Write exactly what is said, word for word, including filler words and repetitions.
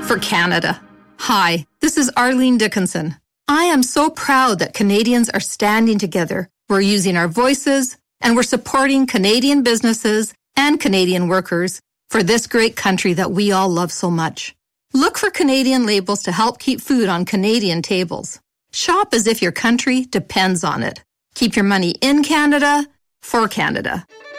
for Canada. Hi, this is Arlene Dickinson. I am so proud that Canadians are standing together. We're using our voices, and we're supporting Canadian businesses and Canadian workers for this great country that we all love so much. Look for Canadian labels to help keep food on Canadian tables. Shop as if your country depends on it. Keep your money in Canada, for Canada.